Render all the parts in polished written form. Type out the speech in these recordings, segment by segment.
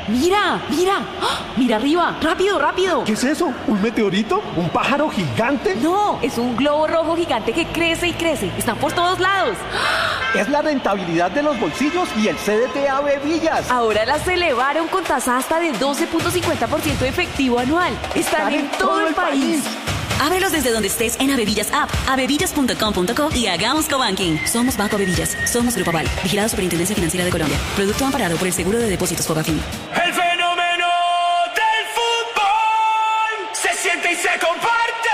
Mira, mira, ¡ah! Mira arriba, rápido, rápido. ¿Qué es eso? ¿Un meteorito? ¿Un pájaro gigante? No, es un globo rojo gigante que crece y crece. Están por todos lados. Es la rentabilidad de los bolsillos y el CDT Ave Villas. Ahora las elevaron con tasa hasta de 12.50% efectivo anual. Están en todo el país. Ábrelos desde donde estés en Avevillas App, avevillas.com.co y hagamos cobanking. Somos Banco Avevillas, somos Grupo Aval, vigilado Superintendencia Financiera de Colombia. Producto amparado por el Seguro de Depósitos Fogafín. El fenómeno del fútbol se siente y se comparte.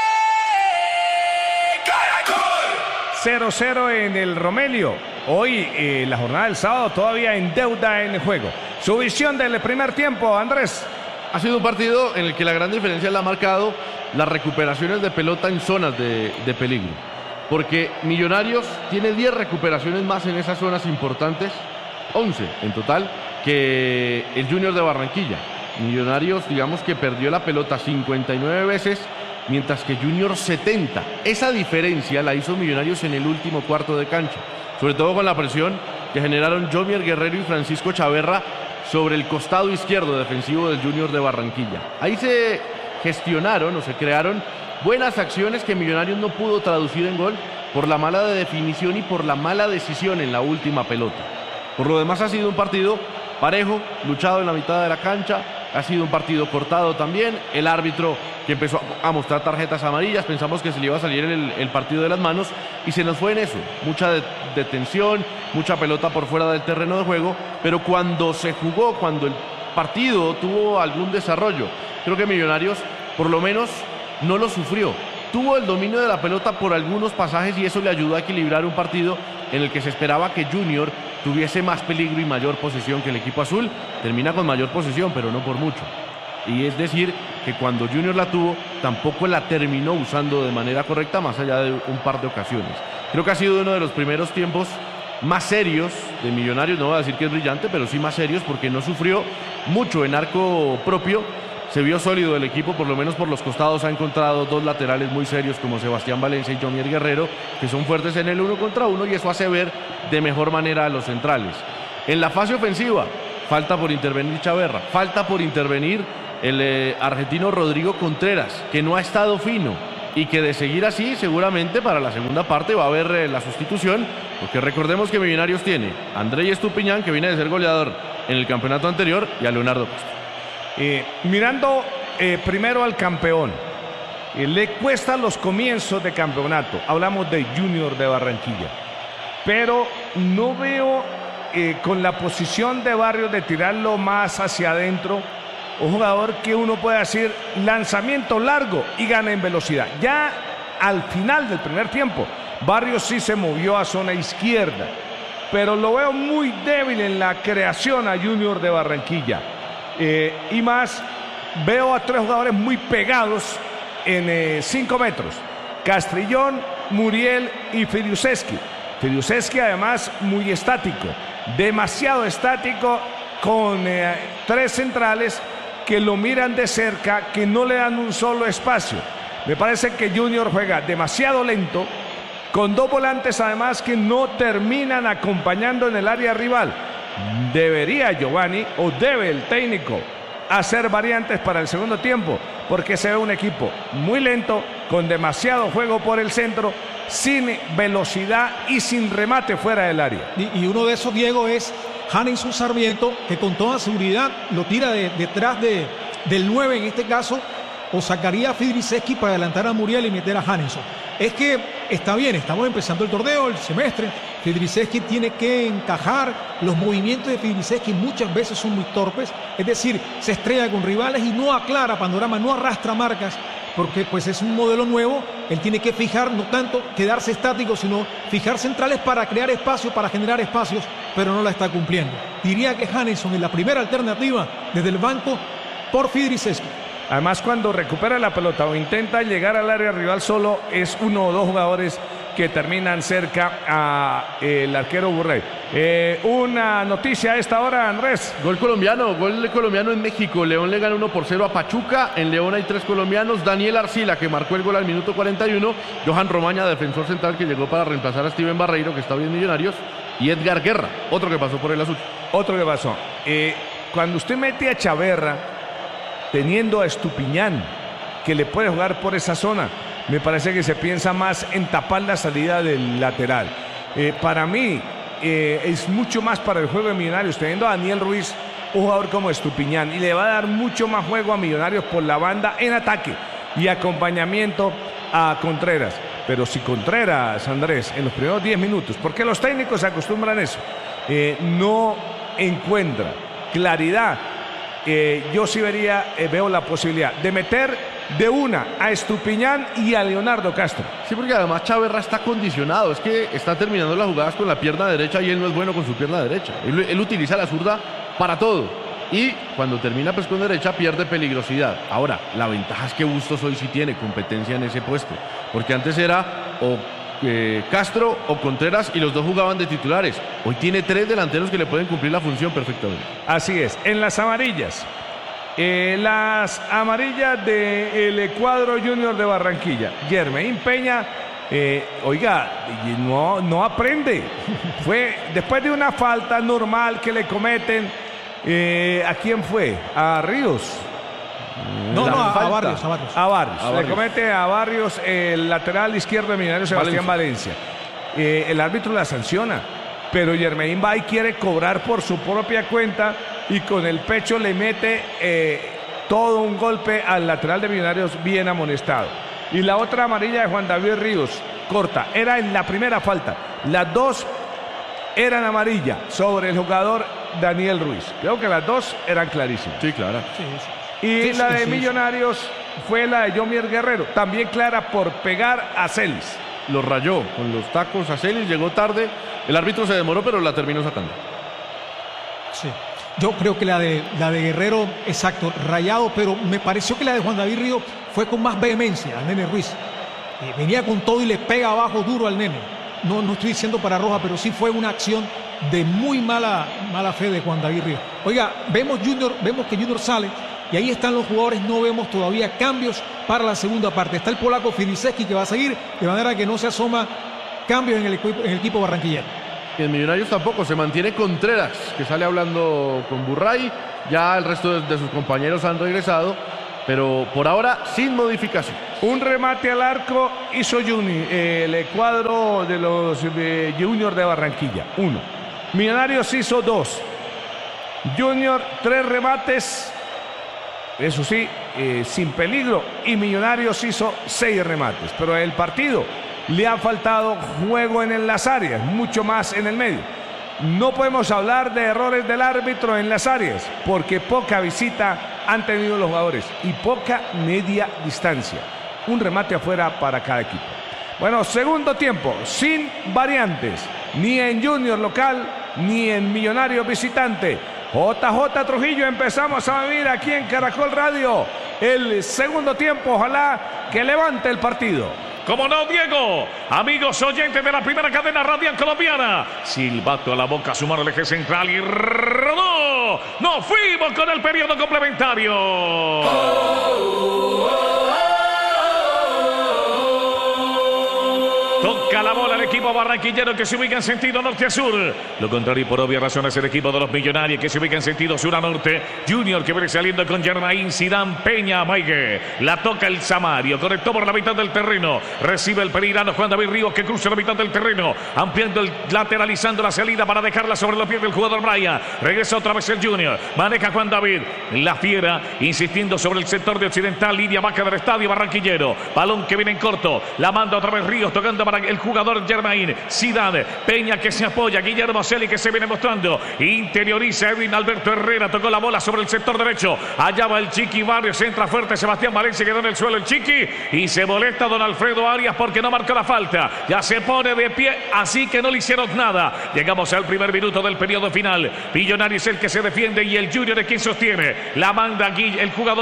Caracol. 0-0 en el Romelio. Hoy, la jornada del sábado, todavía en deuda en el juego. Su visión del primer tiempo, Andrés. Ha sido un partido en el que la gran diferencia la ha marcado las recuperaciones de pelota en zonas de peligro. Porque Millonarios tiene 10 recuperaciones más en esas zonas importantes, 11 en total, que el Junior de Barranquilla. Millonarios, digamos que perdió la pelota 59 veces, mientras que Junior 70. Esa diferencia la hizo Millonarios en el último cuarto de cancha, sobre todo con la presión que generaron Jomier Guerrero y Francisco Chaverra sobre el costado izquierdo defensivo del Junior de Barranquilla. Ahí se gestionaron o se crearon buenas acciones que Millonarios no pudo traducir en gol por la mala definición y por la mala decisión en la última pelota. Por lo demás ha sido un partido parejo, luchado en la mitad de la cancha, ha sido un partido cortado también. El árbitro que empezó a mostrar tarjetas amarillas, pensamos que se le iba a salir el partido de las manos y se nos fue en eso. Mucha detención, mucha pelota por fuera del terreno de juego, pero cuando se jugó, cuando el partido tuvo algún desarrollo, creo que Millonarios por lo menos no lo sufrió. Tuvo el dominio de la pelota por algunos pasajes y eso le ayudó a equilibrar un partido en el que se esperaba que Junior tuviese más peligro y mayor posesión que el equipo azul. Termina con mayor posesión, pero no por mucho. Y es decir, que cuando Junior la tuvo, tampoco la terminó usando de manera correcta, más allá de un par de ocasiones. Creo que ha sido uno de los primeros tiempos más serios de Millonarios, no voy a decir que es brillante, pero sí más serios, porque no sufrió mucho en arco propio. Se vio sólido el equipo, por lo menos por los costados ha encontrado dos laterales muy serios como Sebastián Valencia y Jomier Guerrero, que son fuertes en el 1 contra 1 y eso hace ver de mejor manera a los centrales. En la fase ofensiva, falta por intervenir Chaverra, falta por intervenir el argentino Rodrigo Contreras, que no ha estado fino y que de seguir así seguramente para la segunda parte va a haber la sustitución, porque recordemos que Millonarios tiene a Andrés Estupiñán, que viene de ser goleador en el campeonato anterior, y a Leonardo Castro. Mirando primero al campeón, le cuestan los comienzos de campeonato. Hablamos de Junior de Barranquilla, pero no veo con la posición de Barrios de tirarlo más hacia adentro. Un jugador que uno puede decir lanzamiento largo y gana en velocidad. Ya al final del primer tiempo, Barrios sí se movió a zona izquierda, pero lo veo muy débil en la creación a Junior de Barranquilla. Y más, veo a tres jugadores muy pegados en 5 metros. Castrillón, Muriel y Filiuseski. Filiuseski además muy estático, demasiado estático, con 3 centrales que lo miran de cerca, que no le dan un solo espacio. Me parece que Junior juega demasiado lento, con 2 volantes además que no terminan acompañando en el área rival. Debería Giovanni, o debe el técnico, hacer variantes para el segundo tiempo, porque se ve un equipo muy lento, con demasiado juego por el centro, sin velocidad y sin remate fuera del área. Y uno de esos, Diego, es Hanison Sarmiento, que con toda seguridad lo tira detrás del 9 en este caso, o sacaría a Fidriseski para adelantar a Muriel y meter a Hanison. Es que está bien, estamos empezando el torneo, el semestre. Fidriseski tiene que encajar. Los movimientos de Fidriseski muchas veces son muy torpes, es decir, se estrella con rivales y no aclara panorama, no arrastra marcas, porque pues es un modelo nuevo. Él tiene que fijar, no tanto quedarse estático, sino fijar centrales para crear espacio, para generar espacios, pero no la está cumpliendo. Diría que Hanison es la primera alternativa desde el banco por Fidriseski. Además, cuando recupera la pelota o intenta llegar al área rival solo, es uno o dos jugadores que terminan cerca al arquero Burrey. Una noticia a esta hora, Andrés. Gol colombiano en México. León le gana 1-0 a Pachuca. En León hay 3 colombianos. Daniel Arcila, que marcó el gol al minuto 41. Johan Romaña, defensor central, que llegó para reemplazar a Steven Barreiro, que está bien Millonarios. Y Edgar Guerra, otro que pasó por el azul. Otro que pasó. cuando usted mete a Chaverra, teniendo a Estupiñán, que le puede jugar por esa zona, me parece que se piensa más en tapar la salida del lateral. Para mí, es mucho más para el juego de Millonarios, teniendo a Daniel Ruiz, un jugador como Estupiñán, y le va a dar mucho más juego a Millonarios por la banda en ataque y acompañamiento a Contreras. Pero si Contreras, Andrés, en los primeros 10 minutos, porque los técnicos se acostumbran a eso, no encuentra claridad, yo sí veo la posibilidad de meter de una a Estupiñán y a Leonardo Castro. Sí, porque además Chaverra está condicionado, es que está terminando las jugadas con la pierna derecha y él no es bueno con su pierna derecha. Él utiliza la zurda para todo y cuando termina pues con derecha pierde peligrosidad. Ahora, la ventaja es que Bustos hoy sí tiene competencia en ese puesto, porque antes era o Castro o Contreras y los dos jugaban de titulares. Hoy tiene 3 delanteros que le pueden cumplir la función perfectamente. Así es. En las amarillas, del cuadro Junior de Barranquilla, Yermain Peña, no aprende. Fue después de una falta normal que le cometen. ¿A quién fue? ¿A Ríos? A Barrios. Le comete a Barrios el lateral izquierdo de Millonarios, Sebastián Valencia. El árbitro la sanciona, pero Yermain va y quiere cobrar por su propia cuenta y con el pecho le mete todo un golpe al lateral de Millonarios, bien amonestado. Y la otra amarilla de Juan David Ríos, corta, era en la primera falta. Las dos eran amarilla sobre el jugador Daniel Ruiz. Creo que las dos eran clarísimas. Sí, claro. Y la de Millonarios fue la de Yomier Guerrero, también clara por pegar a Celis. Lo rayó con los tacos a Celis, llegó tarde, el árbitro se demoró, pero la terminó sacando. Sí, yo creo que la de Guerrero, exacto, rayado, pero me pareció que la de Juan David Ríos fue con más vehemencia al Nene Ruiz. Venía con todo y le pega abajo duro al Nene. No estoy diciendo para roja, pero sí fue una acción de muy mala fe de Juan David Ríos. Oiga, vemos que Junior sale y ahí están los jugadores, no vemos todavía cambios para la segunda parte. Está el polaco Filiszewski que va a seguir, de manera que no se asoma cambios en el equipo barranquillero. En Millonarios tampoco, se mantiene Contreras, que sale hablando con Burray, ya el resto de sus compañeros han regresado, pero por ahora sin modificación. Un remate al arco hizo el cuadro de los Junior de Barranquilla, 1. Millonarios hizo 2. Junior 3 remates, eso sí, sin peligro, y Millonarios hizo 6 remates, pero el partido le ha faltado juego en las áreas, mucho más en el medio. No podemos hablar de errores del árbitro en las áreas, porque poca visita han tenido los jugadores y poca media distancia. Un remate afuera para cada equipo. Bueno, segundo tiempo, sin variantes, ni en Junior local, ni en Millonarios visitante. JJ Trujillo, empezamos a vivir aquí en Caracol Radio el segundo tiempo, ojalá que levante el partido. Como no, Diego. Amigos oyentes de la primera cadena radial colombiana. Silbato a la boca, sumar el eje central y rodó. Nos fuimos con el periodo complementario. Toca la bola el equipo barranquillero que se ubica en sentido norte a sur. Lo contrario, por obvias razones, el equipo de los Millonarios que se ubica en sentido sur a norte. Junior que viene saliendo con Yermain, Zidane, Peña, Maigue. La toca el Samario, conectó por la mitad del terreno. Recibe el pereirano Juan David Ríos que cruza la mitad del terreno. Ampliando lateralizando la salida para dejarla sobre los pies del jugador Brian. Regresa otra vez el Junior. Maneja Juan David. La Fiera insistiendo sobre el sector de occidental. Línea baja del estadio barranquillero. Balón que viene en corto. La manda otra vez Ríos tocando para el jugador Yermain. Zidane, Peña que se apoya, Guillermo Celi que se viene mostrando, interioriza Edwin Alberto Herrera, tocó la bola sobre el sector derecho, allá va el Chiqui Barrios, entra fuerte Sebastián Valencia, quedó en el suelo el Chiqui y se molesta don Alfredo Arias porque no marcó la falta, ya se pone de pie, así que no le hicieron nada. Llegamos al primer minuto del periodo final. Millonarios es el que se defiende y el Junior es quien sostiene, la manda aquí el jugador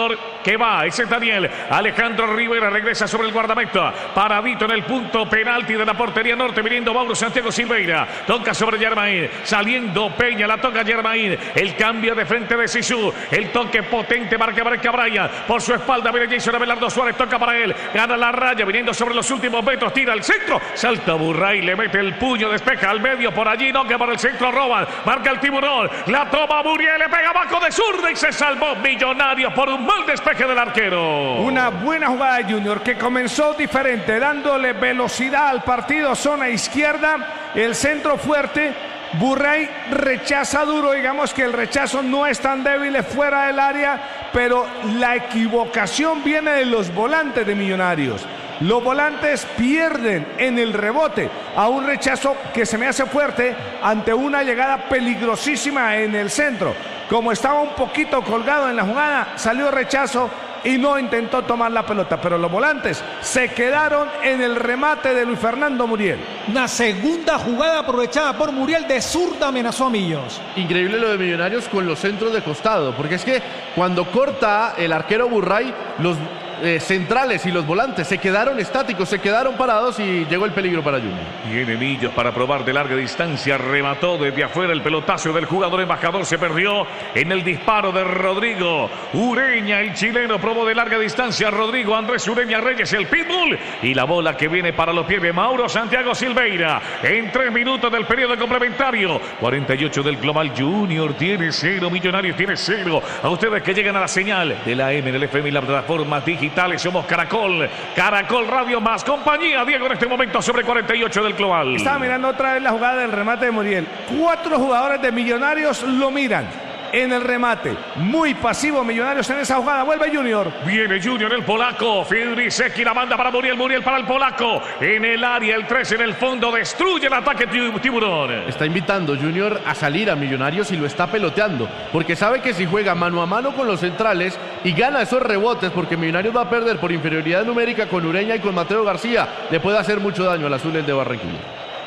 que va. Ese es Daniel. Alejandro Rivera regresa sobre el guardameta. Paradito en el punto penalti de la portería norte. Viniendo Mauro Santiago Silveira. Toca sobre Germain. Saliendo Peña. La toca Germain. El cambio de frente de Sisu. El toque potente. Marca Brian. Por su espalda viene Jason Abelardo Suárez. Toca para él. Gana la raya. Viniendo sobre los últimos metros. Tira al centro. Salta Burray. Le mete el puño. Despeja al medio. Por allí no, que para el centro roban. Marca el tiburón. La toma Muriel. Le pega abajo de zurda y se salvó Millonarios por un mal despeje del arquero. Una buena jugada de Junior que comenzó diferente, dándole velocidad al partido. Zona izquierda. El centro fuerte. Burray rechaza duro, digamos que el rechazo no es tan débil, es fuera del área, pero la equivocación viene de los volantes de Millonarios. Los volantes pierden en el rebote a un rechazo que se me hace fuerte ante una llegada peligrosísima en el centro. Como estaba un poquito colgado en la jugada, salió rechazo y no intentó tomar la pelota, pero los volantes se quedaron en el remate de Luis Fernando Muriel. Una segunda jugada aprovechada por Muriel de zurda, amenazó a Millos. Increíble lo de Millonarios con los centros de costado, porque es que cuando corta el arquero Burray, los centrales y los volantes se quedaron estáticos, se quedaron parados y llegó el peligro para Junior. Viene Millos para probar de larga distancia, remató desde afuera el pelotazo del jugador embajador, se perdió en el disparo de Rodrigo Ureña, el chileno probó de larga distancia, Rodrigo Andrés Ureña Reyes, el pitbull, y la bola que viene para los pies de Mauro Santiago Silveira, en 3 minutos del periodo complementario, 48 del global. Junior tiene 0, Millonarios tiene 0, a ustedes que llegan a la señal de la M, del FM y la plataforma digitales, somos Caracol Radio más compañía. Diego en este momento sobre 48 del global. Estaba mirando otra vez la jugada del remate de Muriel. 4 jugadores de Millonarios lo miran en el remate. Muy pasivo Millonarios en esa jugada. Vuelve Junior. Viene Junior, el polaco. Fidrisecki la manda para Muriel. Muriel para el polaco. En el área, el 3 en el fondo. Destruye el ataque tiburón. Está invitando Junior a salir a Millonarios y lo está peloteando. Porque sabe que si juega mano a mano con los centrales y gana esos rebotes, porque Millonarios va a perder por inferioridad numérica con Ureña y con Mateo García, le puede hacer mucho daño al azul de Barranquilla.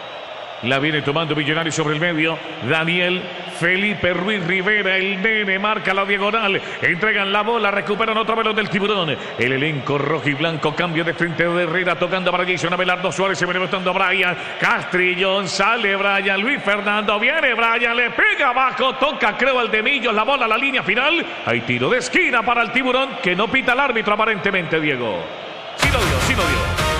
La viene tomando Millonarios sobre el medio. Daniel Felipe Ruiz Rivera, el nene, marca la diagonal. Entregan la bola, recuperan otro balón del tiburón. El elenco rojo y blanco, cambio de frente de Herrera, tocando para Jason Abelardo Suárez, se viene botando Brian. Castrillón, sale Brian, Luis Fernando, viene Brian, le pega abajo, toca creo al de Millos, la bola a la línea final. Hay tiro de esquina para el tiburón, que no pita el árbitro aparentemente, Diego. Sí lo dio.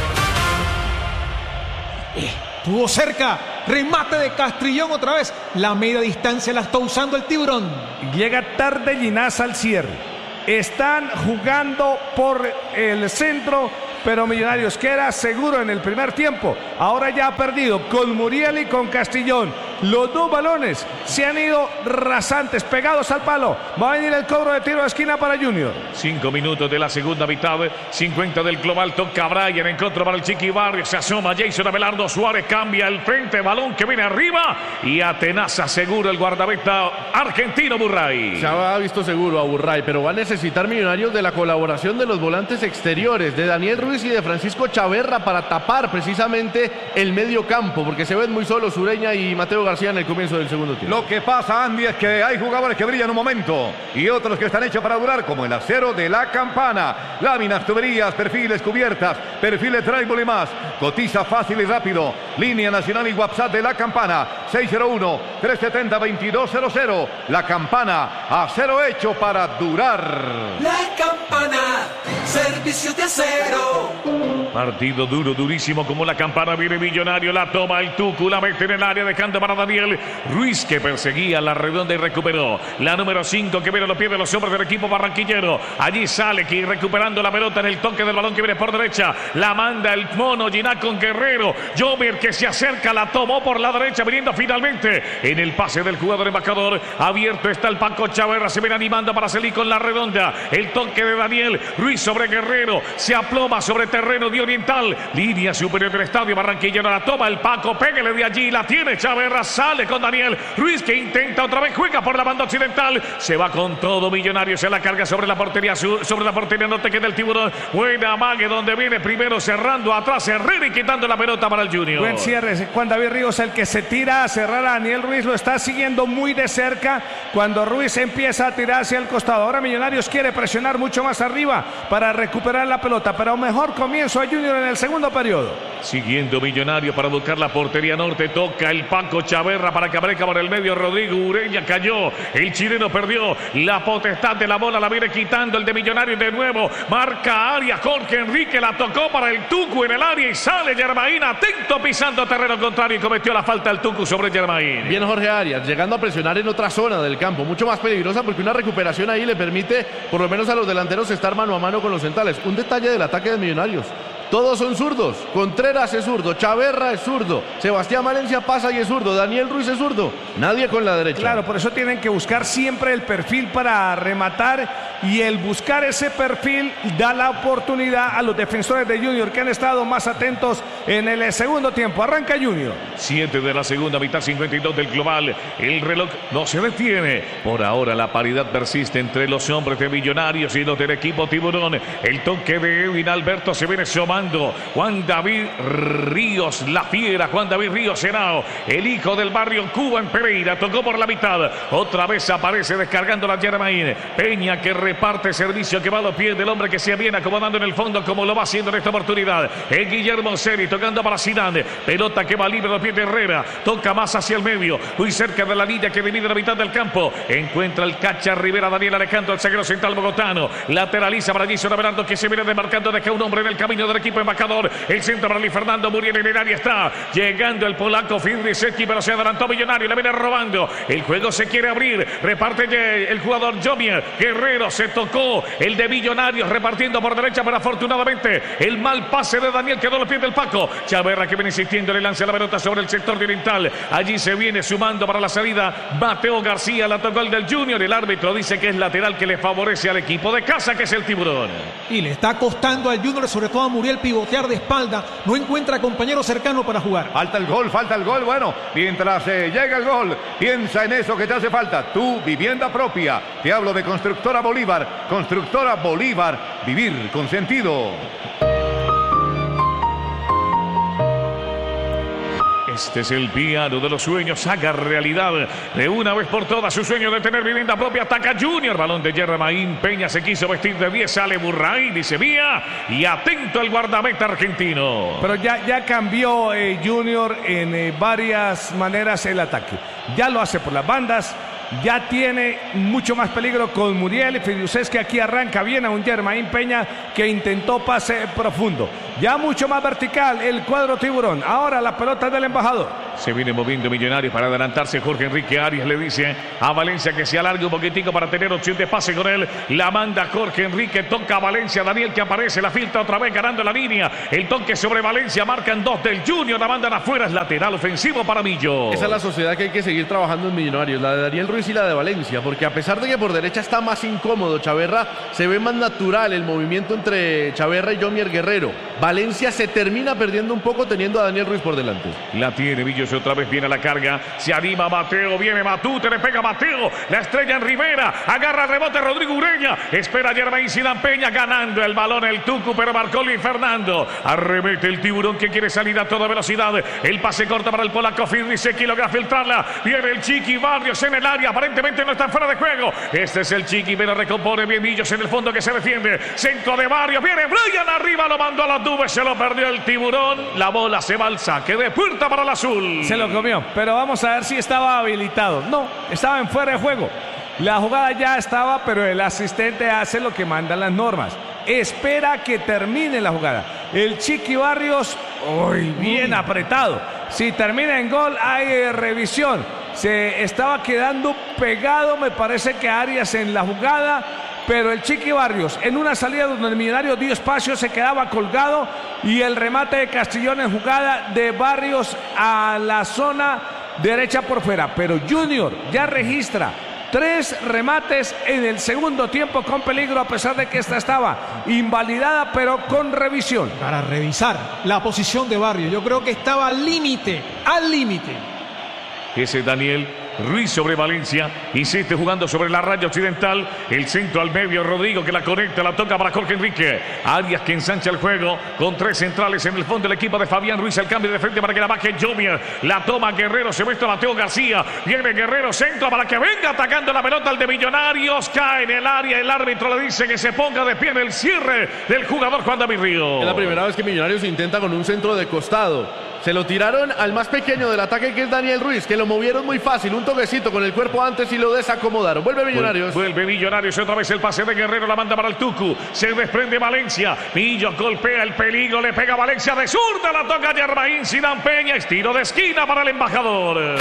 Estuvo cerca, remate de Castrillón otra vez. La media distancia la está usando el tiburón. Llega tarde Ginás al cierre. Están jugando por el centro, pero Millonarios queda seguro en el primer tiempo. Ahora ya ha perdido con Muriel y con Castrillón. Los dos balones se han ido rasantes, pegados al palo. Va a venir el cobro de tiro de esquina para Junior. 5 minutos de la segunda mitad, 50 del global. Toca Brian en contra para el Chiqui Barrio. Se asoma Jason Abelardo Suárez, cambia el frente, balón que viene arriba y atenaza seguro el guardameta argentino Burray. Se ha visto seguro a Burray, pero va a necesitar Millonarios de la colaboración de los volantes exteriores, de Daniel Ruiz y de Francisco Chaverra, para tapar precisamente el medio campo, porque se ven muy solos Ureña y Mateo García en el comienzo del segundo tiempo. Lo que pasa, Andy, es que hay jugadores que brillan un momento y otros que están hechos para durar, como el acero de La Campana. Láminas, tuberías, perfiles, cubiertas, perfiles Tribal y más. Cotiza fácil y rápido. Línea nacional y WhatsApp de La Campana, 601-370-2200. La Campana, acero hecho para durar. La Campana, servicios de acero. Partido duro, durísimo como La Campana. Viene Millonario, la toma el Tucu, la mete en el área, dejando para Daniel Ruiz, que perseguía la redonda y recuperó. La número 5 que viene a los pies de los hombres del equipo barranquillero. Allí sale que recuperando la pelota en el toque del balón que viene por derecha. La manda el mono Giná con Guerrero. Jover que se acerca, la tomó por la derecha, viniendo finalmente en el pase del jugador embajador. Abierto está el Paco Chaverra, se viene animando para salir con la redonda. El toque de Daniel Ruiz sobre sobre Guerrero. Se aploma sobre terreno de Oriental. Línea superior del estadio barranquillero. La toma el Paco. Pégale de allí. La tiene Chaverra. Sale con Daniel Ruiz que intenta otra vez. Juega por la banda occidental. Se va con todo Millonarios. Se la carga sobre la portería sur. Sobre la portería norte queda el Tiburón. Buena amague donde viene primero cerrando atrás Herrera y quitando la pelota para el Junior. Buen cierre. Juan David Ríos el que se tira a cerrar a Daniel Ruiz. Lo está siguiendo muy de cerca. Cuando Ruiz empieza a tirar hacia el costado. Ahora Millonarios quiere presionar mucho más arriba para recuperar la pelota. Pero mejor comienzo a Junior en el segundo periodo. Siguiendo Millonarios para buscar la portería norte. Toca el Paco Chaverra para que aparezca por el medio Rodrigo Ureña. Cayó. El chileno perdió la potestad de la bola. La viene quitando el de Millonarios de nuevo. Marca área. Jorge Enrique la tocó para el Tucu en el área y sale Germain. Atento pisando terreno contrario y cometió la falta el Tucu sobre Germain. Bien Jorge Arias, llegando a presionar en otra zona del campo. Mucho más peligrosa porque una recuperación ahí le permite por lo menos a los delanteros estar mano a mano con los centrales. Un detalle del ataque de Millonarios. Todos son zurdos. Contreras es zurdo, Chaverra es zurdo, Sebastián Valencia pasa y es zurdo, Daniel Ruiz es zurdo. Nadie con la derecha. Claro, por eso tienen que buscar siempre el perfil para rematar y el buscar ese perfil da la oportunidad a los defensores de Junior que han estado más atentos en el segundo tiempo. Arranca Junior. 7 de la segunda mitad, 52 del global. El reloj no se detiene. Por ahora la paridad persiste entre los hombres de Millonarios y los del equipo Tiburón. El toque de Edwin Alberto se viene sumando. Juan David Ríos, la fiera. Juan David Ríos Henao, el hijo del barrio Cuba en Pereira. Tocó por la mitad. Otra vez aparece descargando la Germain. Peña que reparte servicio que va a los pies del hombre que se viene acomodando en el fondo como lo va haciendo en esta oportunidad. El Guillermo Seri tocando para Zidane. Pelota que va libre a los pies de Herrera. Toca más hacia el medio. Muy cerca de la línea que divide la mitad del campo. Encuentra el Cacha Rivera Daniel Alejandro, el zaguero central bogotano. Lateraliza para Gison Abelardo que se viene demarcando. Deja un hombre en el camino del equipo embajador. El centro para Luis Fernando Muriel en el área está. Llegando el polaco Fidrisecki, pero se adelantó Millonario. Le viene robando. El juego se quiere abrir. Reparte el jugador Jomier. Guerrero se tocó. El de Millonarios repartiendo por derecha, pero afortunadamente el mal pase de Daniel quedó a los pies del Paco. Chaverra que viene insistiendo, le lanza la pelota sobre el sector de Oriental. Allí se viene sumando para la salida Mateo García. La tocó el del Junior. El árbitro dice que es lateral que le favorece al equipo de casa, que es el Tiburón. Y le está costando al Junior, sobre todo a Muriel, pivotear de espalda. No encuentra compañero cercano para jugar. Falta el gol. Bueno, mientras llega el gol, piensa en eso que te hace falta. Tu vivienda propia. Te hablo de Constructora Bolívar. Constructora Bolívar. Vivir con sentido. Este es el piano de los sueños. Haga realidad de una vez por todas su sueño de tener vivienda propia. Ataca Junior. Balón de Germain. Peña se quiso vestir de 10. Sale Burray. Dice vía. Y atento el guardameta argentino. Pero ya cambió Junior en varias maneras el ataque. Ya lo hace por las bandas. Ya tiene mucho más peligro con Muriel y Fidiuses, que aquí arranca bien a un Germain Peña que intentó pase profundo. Ya mucho más vertical el cuadro Tiburón. Ahora la pelota del embajador. Se viene moviendo Millonarios para adelantarse. Jorge Enrique Arias le dice a Valencia que se alargue un poquitico para tener opción de pase con él. La manda Jorge Enrique. Toca a Valencia. Daniel que aparece. La filtra otra vez ganando la línea. El toque sobre Valencia. Marcan 2 del Junior. La mandan afuera. Es lateral ofensivo para Millo. Esa es la sociedad que hay que seguir trabajando en Millonarios. La de Daniel Ruiz y la de Valencia. Porque a pesar de que por derecha está más incómodo Chaverra, se ve más natural el movimiento entre Chaverra y Jomier Guerrero. Valencia se termina perdiendo un poco teniendo a Daniel Ruiz por delante. La tiene Villos otra vez, viene a la carga, se anima Mateo, viene Matute, le pega Mateo, la estrella en Rivera, agarra el rebote Rodrigo Ureña, espera Germain Zidane Peña, ganando el balón el Tucu, pero marcó Luis Fernando, arremete el Tiburón que quiere salir a toda velocidad, el pase corta para el polaco Fidrisecki, logra filtrarla, viene el Chiqui Barrios en el área, aparentemente no está fuera de juego, este es el Chiqui, pero recompone bien Villos en el fondo que se defiende, centro de Barrios, viene Brian arriba, lo mandó a las nubes, se lo perdió el Tiburón, la bola se va al saque de puerta para el azul. Se lo comió, pero vamos a ver si estaba habilitado. No, estaba en fuera de juego. La jugada ya estaba, pero el asistente hace lo que mandan las normas. Espera que termine la jugada. El Chiqui Barrios, bien apretado. Si termina en gol, hay revisión. Se estaba quedando pegado, me parece que Arias en la jugada. Pero el Chiqui Barrios, en una salida donde el Millonario dio espacio, se quedaba colgado. Y el remate de Castellón en jugada de Barrios a la zona derecha por fuera. Pero Junior ya registra 3 remates en el segundo tiempo con peligro, a pesar de que esta estaba invalidada, pero con revisión. Para revisar la posición de Barrios, yo creo que estaba al límite. Ese Daniel Ruiz sobre Valencia, insiste jugando sobre la raya occidental, el centro al medio, Rodrigo que la conecta, la toca para Jorge Enrique, Arias que ensancha el juego con 3 centrales en el fondo del equipo de Fabián Ruiz, el cambio de frente para que la baje Junior, la toma Guerrero, se muestra Mateo García, viene Guerrero, centro para que venga atacando la pelota al de Millonarios, cae en el área, el árbitro le dice que se ponga de pie en el cierre del jugador Juan David Ríos. Es la primera vez que Millonarios intenta con un centro de costado. Se lo tiraron al más pequeño del ataque, que es Daniel Ruiz, que lo movieron muy fácil, un toquecito con el cuerpo antes y lo desacomodaron. Vuelve Millonarios. Vuelve Millonarios, otra vez el pase de Guerrero, la manda para el Tucu, se desprende Valencia, Millo golpea el peligro, le pega Valencia de zurda, la toca Germain Zidane Peña, estilo de esquina para el embajador.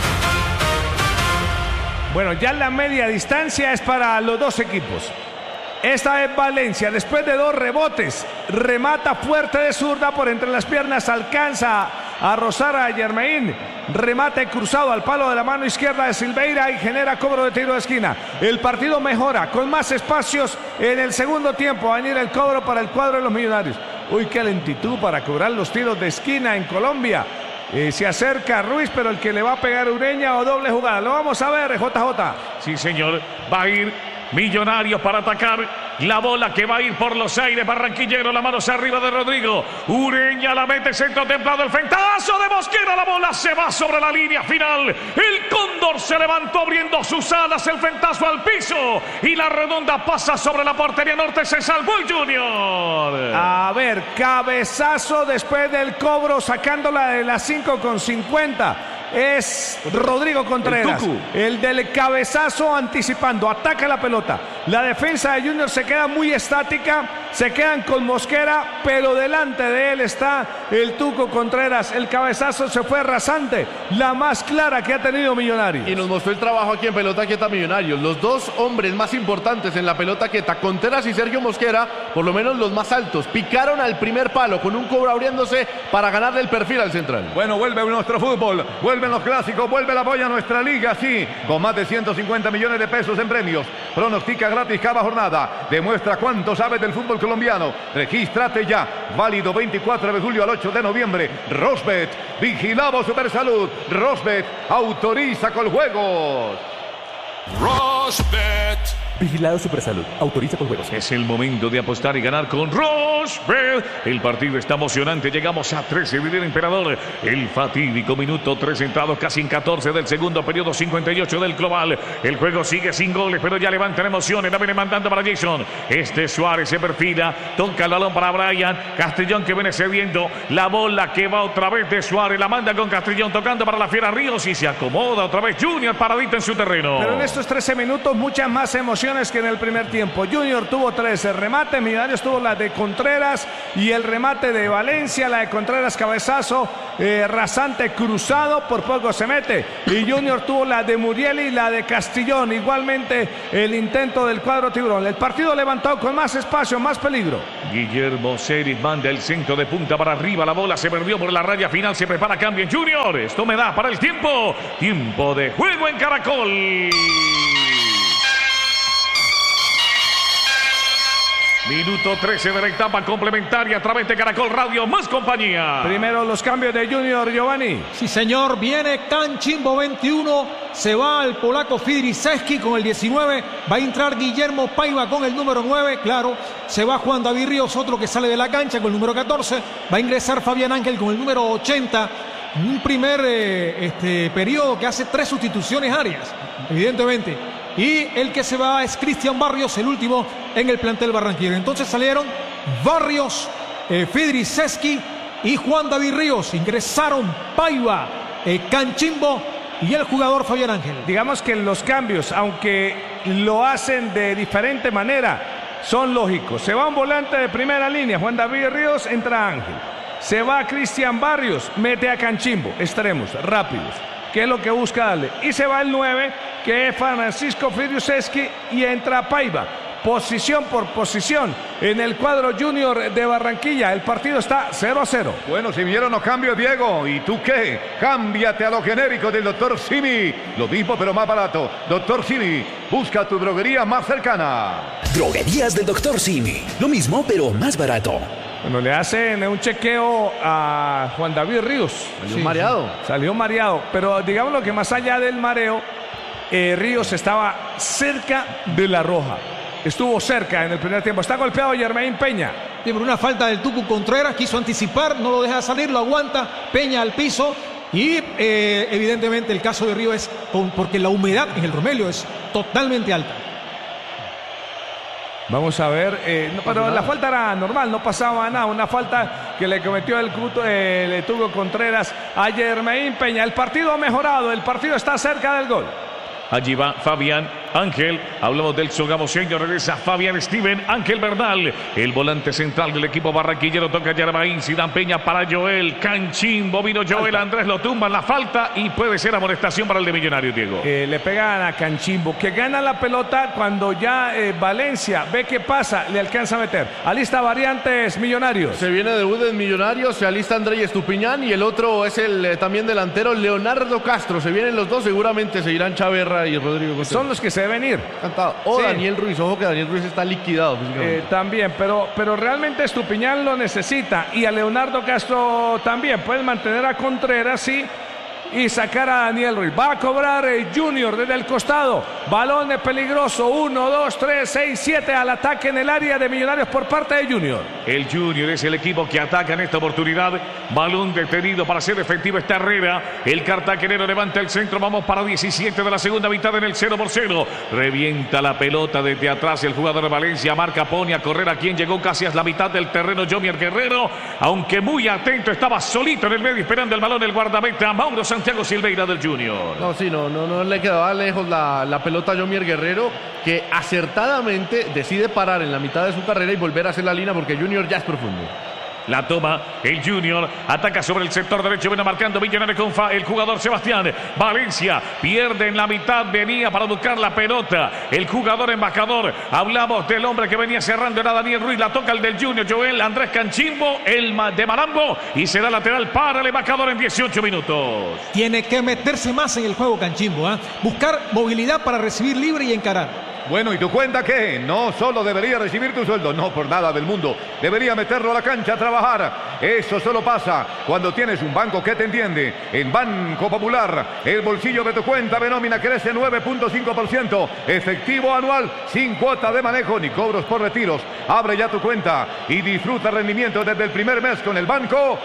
Bueno, ya la media distancia es para los dos equipos. Esta es Valencia, después de 2 rebotes, remata fuerte de zurda por entre las piernas, alcanza a rozar a Germain, remate cruzado al palo de la mano izquierda de Silveira y genera cobro de tiro de esquina. El partido mejora con más espacios en el segundo tiempo. Va a venir el cobro para el cuadro de los Millonarios. Uy, qué lentitud para cobrar los tiros de esquina en Colombia. Se acerca Ruiz, pero el que le va a pegar Ureña o doble jugada. Lo vamos a ver, JJ. Sí, señor, va a ir Millonarios para atacar. La bola que va a ir por los aires, barranquillero, la mano arriba de Rodrigo. Ureña la mete, centro templado, el fentazo de Mosquera, la bola se va sobre la línea final. El Cóndor se levantó abriendo sus alas, el fentazo al piso y la redonda pasa sobre la portería norte, se salvó el Junior. A ver, cabezazo después del cobro, sacándola de las 5:50. Es Rodrigo Contreras, el del cabezazo anticipando, ataca la pelota. La defensa de Junior se queda muy estática, se quedan con Mosquera, pero delante de él está el Tuco Contreras. El cabezazo se fue rasante, la más clara que ha tenido Millonarios. Y nos mostró el trabajo aquí en pelota quieta Millonarios. Los 2 hombres más importantes en la pelota quieta, Contreras y Sergio Mosquera, por lo menos los más altos, picaron al primer palo con un cobro abriéndose para ganarle el perfil al central. Bueno, vuelve nuestro fútbol, vuelven los clásicos, vuelve la boya a nuestra liga, sí, con más de 150 millones de pesos en premios. Pronostica gratis cada jornada, demuestra cuánto sabes del fútbol colombiano. Regístrate ya, válido 24 de julio al 8 de noviembre. Rosbet, vigilamos Supersalud. Rosbet, autoriza con juegos. Rosbet. Vigilado Supersalud. Autoriza con juegos. Es el momento de apostar y ganar con Rosbet. El partido está emocionante. Llegamos a 13 del Emperador. El fatídico minuto 3 entrados casi en 14 del segundo periodo, 58 del global. El juego sigue sin goles, pero ya levantan emociones. La viene mandando para Jason. Suárez se perfila. Toca el balón para Brian. Castellón que viene cediendo. La bola que va otra vez de Suárez. La manda con Castellón tocando para la Fiera Ríos y se acomoda otra vez Junior paradito en su terreno. Pero en estos 13 minutos muchas más emociones que en el primer tiempo. Junior tuvo 13 remates, Millonarios tuvo la de Contreras y el remate de Valencia, la de Contreras cabezazo rasante cruzado, por poco se mete, y Junior tuvo la de Muriel y la de Castellón, igualmente el intento del cuadro tiburón. El partido levantado con más espacio, más peligro. Guillermo Ceris manda el centro de punta para arriba, la bola se perdió por la raya final, se prepara cambio en Junior. Esto me da para el tiempo de juego en Caracol. Minuto 13 de la etapa complementaria a través de Caracol Radio más compañía. Primero los cambios de Junior, Giovanni. Sí, señor, viene Cancimbo 21, se va el polaco Fidriszewski con el 19, va a entrar Guillermo Paiva con el número 9, claro, se va Juan David Ríos, otro que sale de la cancha con el número 14, va a ingresar Fabián Ángel con el número 80. Un primer periodo que hace 3 sustituciones Arias, evidentemente. Y el que se va es Cristian Barrios, el último en el plantel barranquillero. Entonces salieron Barrios, Fidriszewski y Juan David Ríos. Ingresaron Paiva, Cancimbo y el jugador Fabián Ángel. Digamos que los cambios, aunque lo hacen de diferente manera, son lógicos. Se va un volante de primera línea, Juan David Ríos, entra Ángel. Se va Cristian Barrios, mete a Cancimbo, extremos, rápidos, que es lo que busca darle. Y se va el 9, que es Francisco Fidriszewski, y entra Paiva. posición por posición en el cuadro Junior de Barranquilla. El partido está 0-0. Bueno, si vinieron los cambios, Diego. ¿Y tú qué? Cámbiate a lo genérico del Dr. Simi. Lo mismo, pero más barato. Dr. Simi, busca tu droguería más cercana. Droguerías del Dr. Simi. Lo mismo, pero más barato. Bueno, le hacen un chequeo a Juan David Ríos. Salió mareado. Salió mareado. Pero digamos lo que más allá del mareo, Ríos estaba cerca de la roja. Estuvo cerca en el primer tiempo. Está golpeado Jermaine Peña. Sí, por una falta del Tucu Contreras, quiso anticipar, no lo deja salir, lo aguanta, Peña al piso. Y evidentemente el caso de Río es porque la humedad en el Romelio es totalmente alta. Vamos a ver, pero la falta era normal, no pasaba nada. Una falta que le cometió el Tuco Contreras a Jermaine Peña. El partido ha mejorado, el partido está cerca del gol. Allí va Fabián Ángel. Hablamos del sogamoseño. Regresa Fabián Steven Ángel Bernal. El volante central del equipo barranquillero. Toca Jermaine Zidane Peña para Joel Canchimbo. Vino Joel. Andrés lo tumba en la falta. Y puede ser amonestación para el de Millonarios, Diego. Le pegan a Canchimbo, que gana la pelota cuando ya Valencia ve qué pasa. Le alcanza a meter. Alista variantes Millonarios. Se viene debut en Millonarios. Se alista Andrés Estupiñán. Y el otro es el también delantero Leonardo Castro. Se vienen los dos. Seguramente se irán Chaverra y Rodrigo Contreras. Son los que se deben ir. Cantado. O sí. Daniel Ruiz, ojo que Daniel Ruiz está liquidado físicamente. También, pero realmente Estupiñán lo necesita. Y a Leonardo Castro también. Pueden mantener a Contreras, sí. Y sacar a Daniel Ruiz. Va a cobrar Junior desde el costado. Balón peligroso. 1, 2, 3, 6, 7 al ataque en el área de Millonarios por parte de Junior. El Junior es el equipo que ataca en esta oportunidad. Balón detenido para ser efectivo esta Herrera. El cartagenero levanta el centro. Vamos para 17 de la segunda mitad en el 0-0. Revienta la pelota desde atrás el jugador de Valencia. Marca, pone a correr a quien llegó casi a la mitad del terreno. Jomier Guerrero. Aunque muy atento, estaba solito en el medio esperando el balón el guardameta Mauro Santiago Silveira del Junior. No le quedaba lejos la pelota a Jomier Guerrero, que acertadamente decide parar en la mitad de su carrera y volver a hacer la línea porque Junior ya es profundo. La toma el Junior, ataca sobre el sector derecho, viene marcando Millonarios con el jugador Sebastián Valencia, pierde en la mitad, venía para buscar la pelota, el jugador embajador, hablamos del hombre que venía cerrando, era Daniel Ruiz, la toca el del Junior, Joel Andrés Canchimbo, el de Marambo, y será lateral para el embajador en 18 minutos. Tiene que meterse más en el juego Canchimbo, buscar movilidad para recibir libre y encarar. Bueno, ¿y tu cuenta qué? No solo debería recibir tu sueldo, no por nada del mundo. Debería meterlo a la cancha a trabajar. Eso solo pasa cuando tienes un banco que te entiende. En Banco Popular, el bolsillo de tu cuenta de nómina crece 9.5%. Efectivo anual, sin cuota de manejo ni cobros por retiros. Abre ya tu cuenta y disfruta rendimiento desde el primer mes con el Banco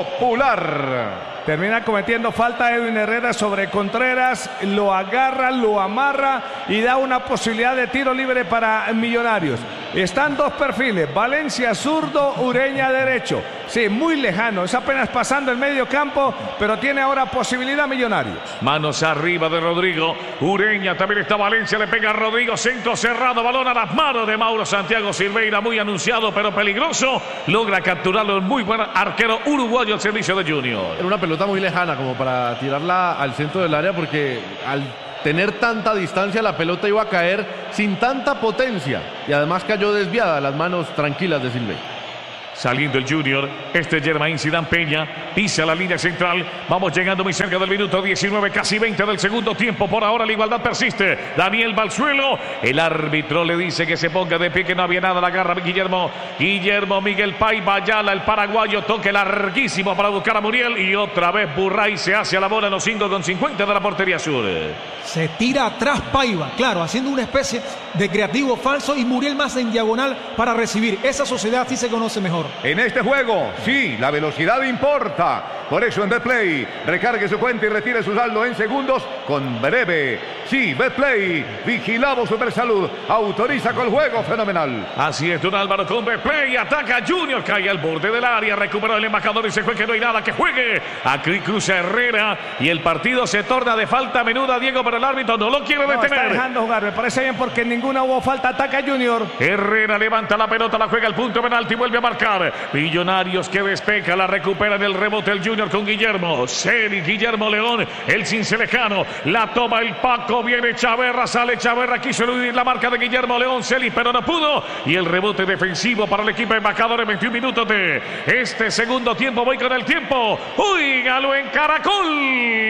Popular. Termina cometiendo falta Edwin Herrera sobre Contreras, lo agarra, lo amarra y da una posibilidad de tiro libre para Millonarios. Están dos perfiles, Valencia zurdo, Ureña derecho. Sí, muy lejano, es apenas pasando el medio campo, pero tiene ahora posibilidad Millonarios. Manos arriba de Rodrigo, Ureña, también está Valencia, le pega a Rodrigo, centro cerrado, balón a las manos de Mauro Santiago Silveira, muy anunciado pero peligroso, logra capturarlo, muy buen arquero uruguayo al servicio de Junior. Era una pelota muy lejana como para tirarla al centro del área porque al tener tanta distancia la pelota iba a caer sin tanta potencia y además cayó desviada a las manos tranquilas de Silveira. Saliendo el Junior, este es Jermaine Zidane Peña, pisa la línea central, vamos llegando muy cerca del minuto 19, casi 20 del segundo tiempo, por ahora la igualdad persiste, Daniel Balzuelo, el árbitro le dice que se ponga de pie, que no había nada, la agarra Guillermo Miguel Paiva Ayala, el paraguayo, toque larguísimo para buscar a Muriel y otra vez Burray se hace a la bola en los 5,50 de la portería sur. Se tira atrás Paiva, claro, haciendo una especie de creativo falso y Muriel más en diagonal para recibir, esa sociedad sí se conoce mejor. En este juego, sí, la velocidad importa. Por eso en Betplay, recargue su cuenta y retire su saldo en segundos con breve. Sí, Betplay, vigilamos Supersalud, autoriza con el juego fenomenal. Así es, don Álvaro con Betplay, ataca Junior, cae al borde del área, recuperó el embajador y se fue que no hay nada, que juegue. Aquí cruza Herrera y el partido se torna de falta menuda, Diego, pero el árbitro no lo quiere detener. Está dejando jugar, me parece bien porque en ninguna hubo falta, ataca Junior. Herrera levanta la pelota, la juega al punto penalti y vuelve a marcar. Millonarios que despeja, la recupera en el rebote el Junior. Junior con Guillermo. Celi, Guillermo León, el cincelejano. La toma el Paco, viene Chaverra, sale Chaverra, quiso eludir la marca de Guillermo León, Celi, pero no pudo. Y el rebote defensivo para el equipo embajador en 21 minutos de este segundo tiempo. Voy con el tiempo. Óigalo en Caracol.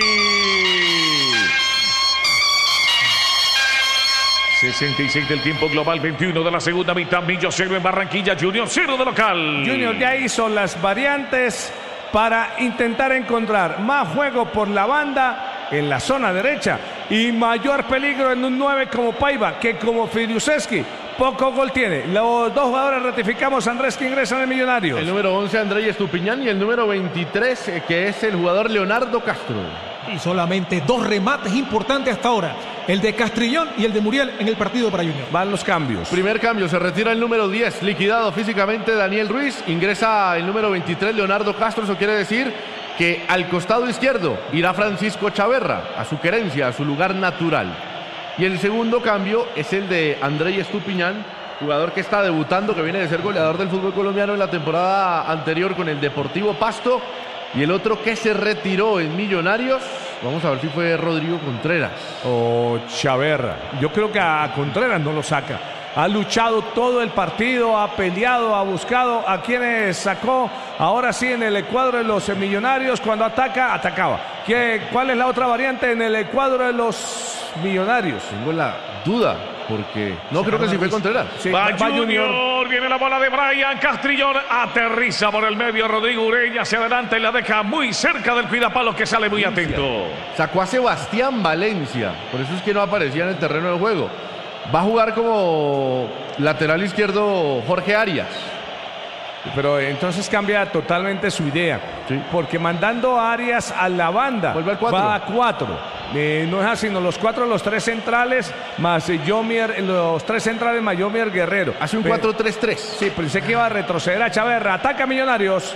66 del tiempo global, 21 de la segunda mitad. Millo 0 en Barranquilla, Junior 0 de local. Junior ya hizo las variantes para intentar encontrar más juego por la banda en la zona derecha y mayor peligro en un 9 como Paiva que como Fidriuszewski. Poco gol tiene. Los dos jugadores ratificamos, Andrés, que ingresan en Millonarios. El número 11, Andrés Estupiñán, y el número 23, que es el jugador Leonardo Castro. Y solamente 2 remates importantes hasta ahora. El de Castrillón y el de Muriel en el partido para Junior. Van los cambios. Primer cambio, se retira el número 10, liquidado físicamente Daniel Ruiz. Ingresa el número 23, Leonardo Castro. Eso quiere decir que al costado izquierdo irá Francisco Chaverra, a su querencia, a su lugar natural. Y el segundo cambio es el de Andrés Estupiñán, jugador que está debutando, que viene de ser goleador del fútbol colombiano en la temporada anterior con el Deportivo Pasto. Y el otro que se retiró en Millonarios, vamos a ver si fue Rodrigo Contreras. O Chaverra. Yo creo que a Contreras no lo saca. Ha luchado todo el partido, ha peleado, ha buscado a quienes sacó. Ahora sí en el cuadro de los Millonarios, cuando atacaba. ¿Cuál es la otra variante en el cuadro de los Millonarios? Tengo la duda, porque no creo que sí fue Contreras. Sí, va Junior, viene la bola de Brian Castrillón, aterriza por el medio Rodrigo Ureña, se adelanta y la deja muy cerca del cuidapalo, que sale muy atento. Sacó a Sebastián Valencia, por eso es que no aparecía en el terreno de juego. Va a jugar como lateral izquierdo Jorge Arias. Pero entonces cambia totalmente su idea, sí, porque mandando a Arias a la banda va a 4. No es así, no, los 4, los 3 centrales más Yomier, los 3 centrales más Yomier Guerrero. Hace un 4-3-3. Sí, pensé que iba a retroceder a Chaverra. Ataca Millonarios.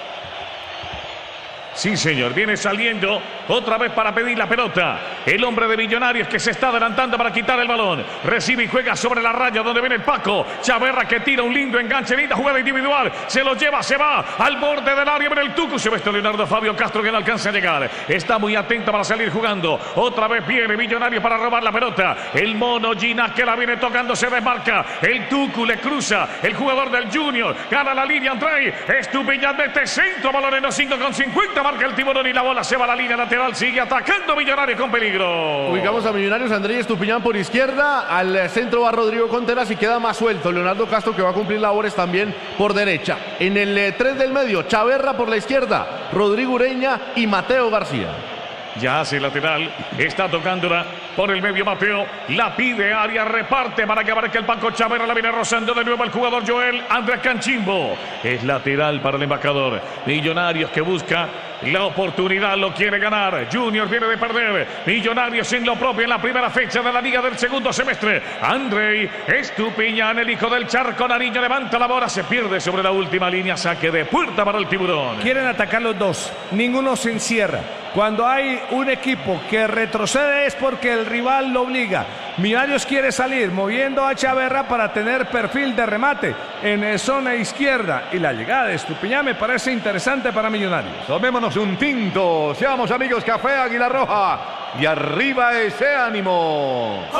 Sí, señor, viene saliendo otra vez para pedir la pelota. El hombre de Millonarios que se está adelantando para quitar el balón. Recibe y juega sobre la raya donde viene el Paco. Chaverra que tira un lindo enganche, linda jugada individual. Se lo lleva, se va al borde del área. Viene el Tucu. Se ve esto Leonardo Fabio Castro que no alcanza a llegar. Está muy atento para salir jugando. Otra vez viene Millonarios para robar la pelota. El mono Ginás que la viene tocando, se desmarca. El Tucu le cruza. El jugador del Junior gana la línea. Andrei Estupiñán mete centro. Balón en los 5,50. Marca el tiburón y la bola se va a la línea lateral. Sigue atacando Millonarios con peligro. Ubicamos a Millonarios, Andrés Estupiñán por izquierda. Al centro va Rodrigo Contreras y queda más suelto Leonardo Castro, que va a cumplir labores también por derecha. En el 3 del medio, Chaverra por la izquierda, Rodrigo Ureña y Mateo García. Ya hace lateral, está tocándola por el medio Mateo, la pide Arias, reparte para que aparezca el Paco. Chaverra, la viene rozando de nuevo el jugador Joel Andrés Canchimbo. Es lateral para el embajador. Millonarios que busca la oportunidad, lo quiere ganar. Junior viene de perder. Millonarios en lo propio en la primera fecha de la liga del segundo semestre. Andrei Estupiñán, el hijo del Charco Nariño, levanta la bola, se pierde sobre la última línea, saque de puerta para el tiburón. Quieren atacar los dos, ninguno se encierra. Cuando hay un equipo que retrocede es porque el rival lo obliga. Millonarios quiere salir moviendo a Chaverra para tener perfil de remate en zona izquierda. Y la llegada de Estupiñán me parece interesante para Millonarios. Tomémonos un tinto. Seamos amigos, Café Águila Roja. Y arriba ese ánimo.